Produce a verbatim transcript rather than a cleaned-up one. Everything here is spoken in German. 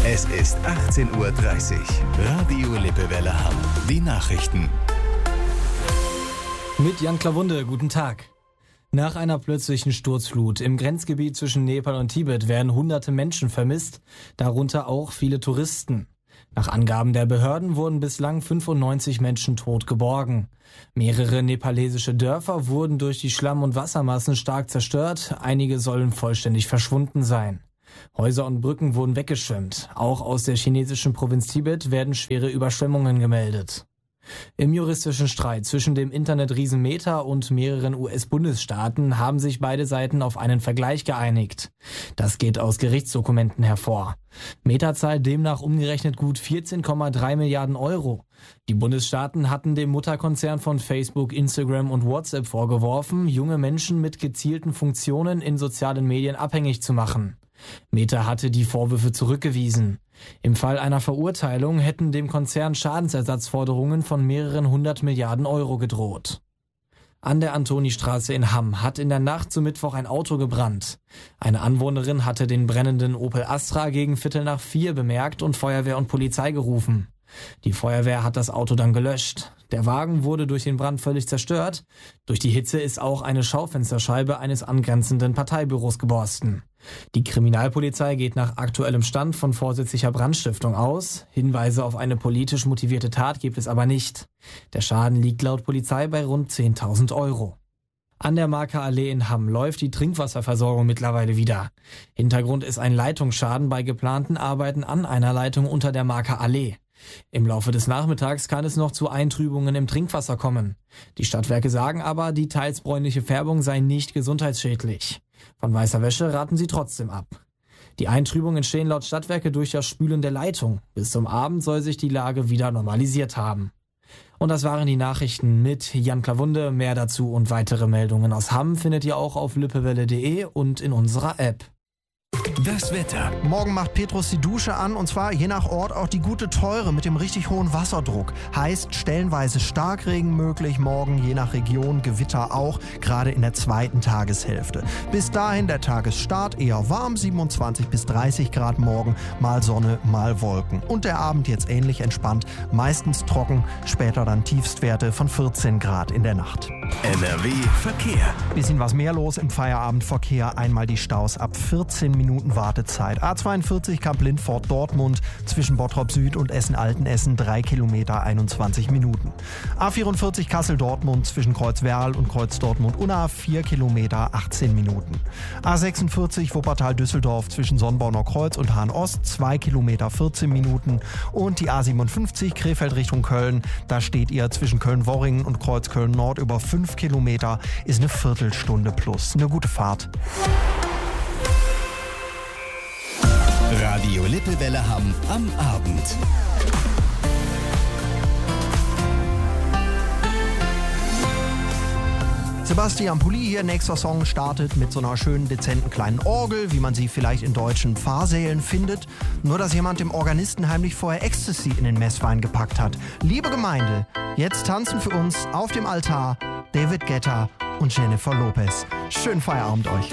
Es ist achtzehn Uhr dreißig. Radio Lippewelle Hamm. Die Nachrichten. Mit Jan Klawunde, guten Tag. Nach einer plötzlichen Sturzflut im Grenzgebiet zwischen Nepal und Tibet werden hunderte Menschen vermisst, darunter auch viele Touristen. Nach Angaben der Behörden wurden bislang fünfundneunzig Menschen tot geborgen. Mehrere nepalesische Dörfer wurden durch die Schlamm- und Wassermassen stark zerstört, einige sollen vollständig verschwunden sein. Häuser und Brücken wurden weggeschwemmt. Auch aus der chinesischen Provinz Tibet werden schwere Überschwemmungen gemeldet. Im juristischen Streit zwischen dem Internetriesen Meta und mehreren U S-Bundesstaaten haben sich beide Seiten auf einen Vergleich geeinigt. Das geht aus Gerichtsdokumenten hervor. Meta zahlt demnach umgerechnet gut vierzehn Komma drei Milliarden Euro. Die Bundesstaaten hatten dem Mutterkonzern von Facebook, Instagram und WhatsApp vorgeworfen, junge Menschen mit gezielten Funktionen in sozialen Medien abhängig zu machen. Meta hatte die Vorwürfe zurückgewiesen. Im Fall einer Verurteilung hätten dem Konzern Schadensersatzforderungen von mehreren hundert Milliarden Euro gedroht. An der Antonistraße in Hamm hat in der Nacht zu Mittwoch ein Auto gebrannt. Eine Anwohnerin hatte den brennenden Opel Astra gegen Viertel nach vier bemerkt und Feuerwehr und Polizei gerufen. Die Feuerwehr hat das Auto dann gelöscht. Der Wagen wurde durch den Brand völlig zerstört. Durch die Hitze ist auch eine Schaufensterscheibe eines angrenzenden Parteibüros geborsten. Die Kriminalpolizei geht nach aktuellem Stand von vorsätzlicher Brandstiftung aus. Hinweise auf eine politisch motivierte Tat gibt es aber nicht. Der Schaden liegt laut Polizei bei rund zehntausend Euro. An der Marker Allee in Hamm läuft die Trinkwasserversorgung mittlerweile wieder. Hintergrund ist ein Leitungsschaden bei geplanten Arbeiten an einer Leitung unter der Marker Allee. Im Laufe des Nachmittags kann es noch zu Eintrübungen im Trinkwasser kommen. Die Stadtwerke sagen aber, die teils bräunliche Färbung sei nicht gesundheitsschädlich. Von weißer Wäsche raten sie trotzdem ab. Die Eintrübungen entstehen laut Stadtwerke durch das Spülen der Leitung. Bis zum Abend soll sich die Lage wieder normalisiert haben. Und das waren die Nachrichten mit Jan Klawunde. Mehr dazu und weitere Meldungen aus Hamm findet ihr auch auf lippewelle punkt de und in unserer App. Das Wetter. Morgen macht Petrus die Dusche an und zwar je nach Ort auch die gute Teure mit dem richtig hohen Wasserdruck. Heißt stellenweise Starkregen möglich, morgen je nach Region Gewitter auch, gerade in der zweiten Tageshälfte. Bis dahin der Tagesstart eher warm, siebenundzwanzig bis dreißig Grad morgen, mal Sonne, mal Wolken. Und der Abend jetzt ähnlich entspannt, meistens trocken, später dann Tiefstwerte von vierzehn Grad in der Nacht. N R W Verkehr. Bisschen was mehr los im Feierabendverkehr, einmal die Staus ab vierzehn Minuten Wartezeit. A zweiundvierzig Kamp-Lindfort-Dortmund zwischen Bottrop Süd und Essen-Altenessen drei Kilometer einundzwanzig Minuten. A vierundvierzig Kassel-Dortmund zwischen Kreuzwerl und Kreuz-Dortmund-Unna vier Kilometer achtzehn Minuten. A sechsundvierzig Wuppertal-Düsseldorf zwischen Sonnborner Kreuz und Hahn-Ost zwei Kilometer vierzehn Minuten. Und die A siebenundfünfzig Krefeld Richtung Köln, da steht ihr zwischen Köln-Worringen und Kreuz-Köln-Nord über fünf Kilometer, ist eine Viertelstunde plus. Eine gute Fahrt. Radio Lippewelle Hamm am Abend. Sebastian Pulli hier, nächster Song startet mit so einer schönen, dezenten kleinen Orgel, wie man sie vielleicht in deutschen Pfarrsälen findet. Nur, dass jemand dem Organisten heimlich vorher Ecstasy in den Messwein gepackt hat. Liebe Gemeinde, jetzt tanzen für uns auf dem Altar David Guetta und Jennifer Lopez. Schönen Feierabend euch.